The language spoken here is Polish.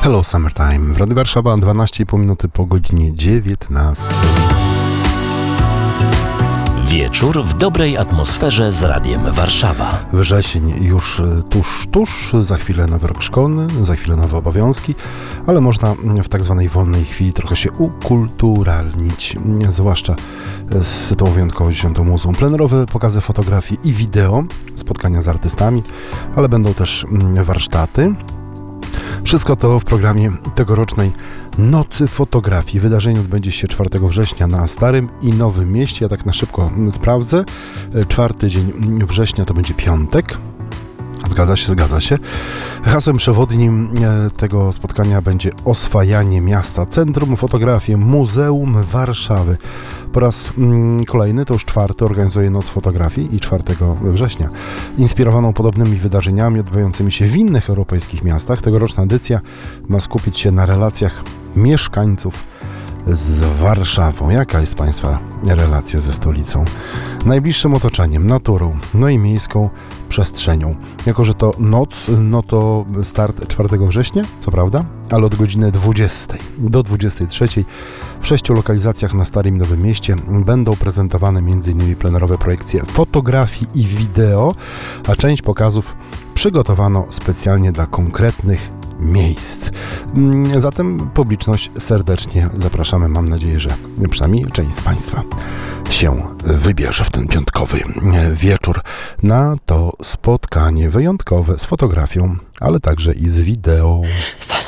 Hello Summertime w Radiu Warszawa, 12,5 minuty po godzinie 19. Wieczór w dobrej atmosferze z Radiem Warszawa. Wrzesień już tuż, za chwilę nowy rok szkolny, za chwilę nowe obowiązki, ale można w tak zwanej wolnej chwili trochę się ukulturalnić, zwłaszcza z tą wyjątkową 10. muzą. Plenerowe pokazy fotografii i wideo, spotkania z artystami, ale będą też warsztaty. Wszystko to w programie tegorocznej Nocy Fotografii. Wydarzenie odbędzie się 4 września na Starym i Nowym Mieście. Ja tak na szybko sprawdzę. 4 dzień września to będzie piątek. Zgadza się. Hasłem przewodnim tego spotkania będzie oswajanie miasta. Centrum Fotografii Muzeum Warszawy. Po raz kolejny, to już 4, organizuje Noc Fotografii i 4 września. Inspirowaną podobnymi wydarzeniami odbywającymi się w innych europejskich miastach, tegoroczna edycja ma skupić się na relacjach mieszkańców z Warszawą. Jaka jest Państwa relacja ze stolicą? Najbliższym otoczeniem, naturą, no i miejską przestrzenią. Jako że to noc, no to start 4 września, co prawda, ale od godziny 20 do 23 w 6 lokalizacjach na Starym i Nowym Mieście będą prezentowane m.in. plenerowe projekcje fotografii i wideo, a część pokazów przygotowano specjalnie dla konkretnych miejsc. Zatem publiczność serdecznie zapraszamy. Mam nadzieję, że przynajmniej część z Państwa się wybierze w ten piątkowy wieczór na to spotkanie wyjątkowe z fotografią, ale także i z wideo.